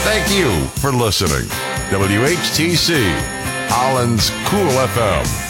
Thank you for listening. WHTC, Holland's Cool FM.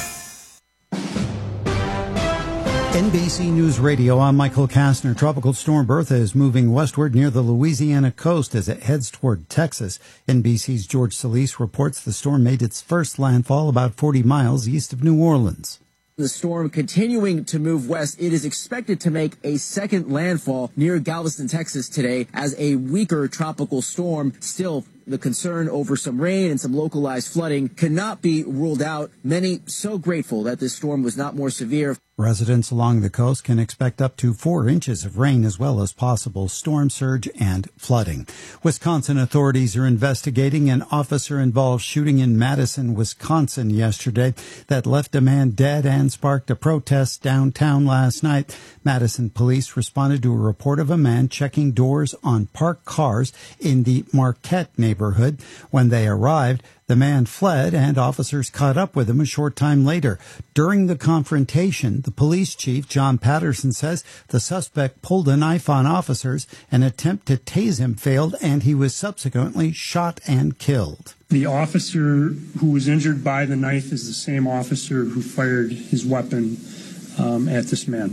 NBC News Radio, I'm Michael Kastner. Tropical storm Bertha is moving westward near the Louisiana coast as it heads toward Texas. NBC's George Solis reports the storm made its first landfall about 40 miles east of New Orleans. The storm continuing to move west. It is expected to make a second landfall near Galveston, Texas today as a weaker tropical storm. Still, the concern over some rain and some localized flooding cannot be ruled out. Many so grateful that this storm was not more severe. Residents along the coast can expect up to 4 inches of rain as well as possible storm surge and flooding. Wisconsin authorities are investigating an officer-involved shooting in Madison, Wisconsin yesterday that left a man dead and sparked a protest downtown last night. Madison police responded to a report of a man checking doors on parked cars in the Marquette neighborhood. When they arrived, the man fled and officers caught up with him a short time later. During the confrontation, the police chief, John Patterson, says the suspect pulled a knife on officers. An attempt to tase him failed, and he was subsequently shot and killed. The officer who was injured by the knife is the same officer who fired his weapon at this man.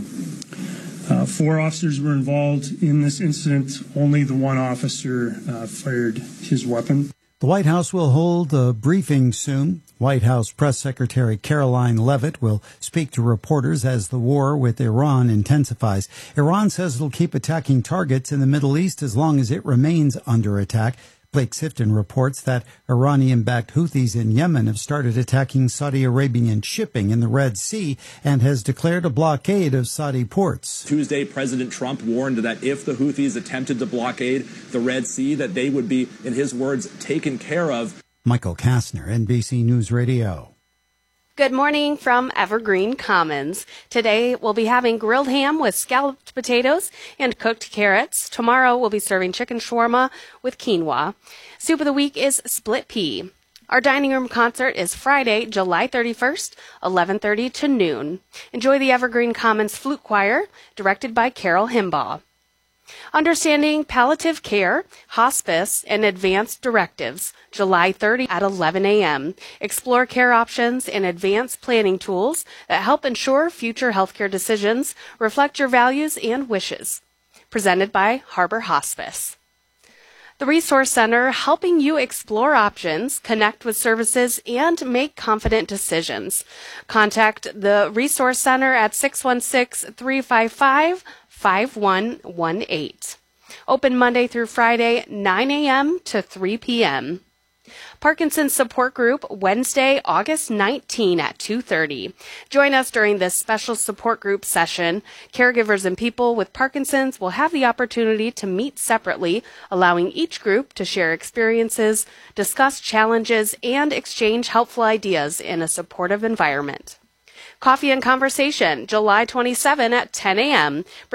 4 officers were involved in this incident. Only the one officer fired his weapon. The White House will hold a briefing soon. White House Press Secretary Caroline Leavitt will speak to reporters as the war with Iran intensifies. Iran says it'll keep attacking targets in the Middle East as long as it remains under attack. Blake Sifton reports that Iranian-backed Houthis in Yemen have started attacking Saudi Arabian shipping in the Red Sea and has declared a blockade of Saudi ports. Tuesday, President Trump warned that if the Houthis attempted to blockade the Red Sea, that they would be, in his words, taken care of. Michael Kastner, NBC News Radio. Good morning from Evergreen Commons. Today we'll be having grilled ham with scalloped potatoes and cooked carrots. Tomorrow we'll be serving chicken shawarma with quinoa. Soup of the week is split pea. Our dining room concert is Friday, July 31st, 11:30 to noon. Enjoy the Evergreen Commons Flute Choir, directed by Carol Himbaugh. Understanding Palliative Care, Hospice, and Advanced Directives, July 30 at 11 a.m. Explore care options and advanced planning tools that help ensure future healthcare decisions reflect your values and wishes. Presented by Harbor Hospice. The Resource Center, helping you explore options, connect with services, and make confident decisions. Contact the Resource Center at 616-355-5118. Open Monday through Friday, 9 a.m. to 3 p.m. Parkinson's Support Group, Wednesday, August 19 at 2:30. Join us during this special support group session. Caregivers and people with Parkinson's will have the opportunity to meet separately, allowing each group to share experiences, discuss challenges, and exchange helpful ideas in a supportive environment. Coffee and Conversation, July 27 at 10 a.m.